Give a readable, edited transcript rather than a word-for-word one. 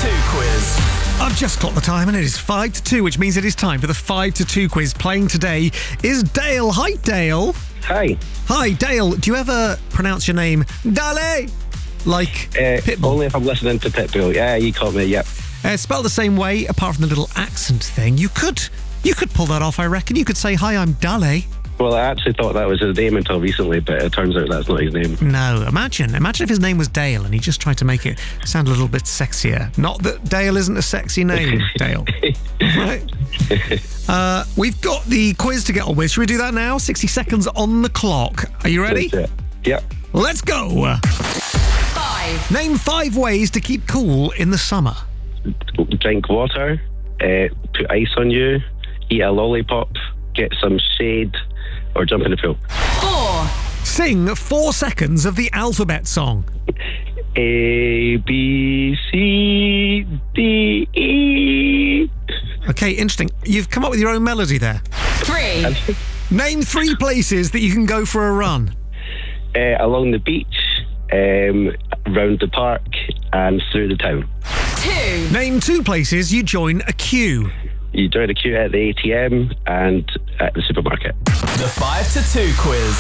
2 quiz. I've just got the time and it is 5 to 2, which means it is time for the 5 to 2 quiz. Playing today is Dale. Hi, Dale. Hi. Hi, Dale. Do you ever pronounce your name Dale? Like Pitbull? Only if I'm listening to Pitbull. Yeah, you caught me, yep. Spelled the same way, apart from the little accent thing. You could pull that off, I reckon. You could say, hi, I'm Dale. Well, I actually thought that was his name until recently, but it turns out that's not his name. No, imagine if his name was Dale and he just tried to make it sound a little bit sexier. Not that Dale isn't a sexy name, Dale. Right? We've got the quiz to get on with. Should we do that now? 60 seconds on the clock. Are you ready? That's it. Yep. Let's go. 5. Name 5 ways to keep cool in the summer. Drink water, put ice on you, eat a lollipop, get some shade, or jump in the pool. 4. Sing 4 seconds of the alphabet song. A, B, C, D, E. Okay, interesting. You've come up with your own melody there. 3. Name 3 places that you can go for a run. Along the beach, round the park, and through the town. 2. Name 2 places you join a queue. You join a queue at the ATM and at the supermarket. The 5 to 2 quiz.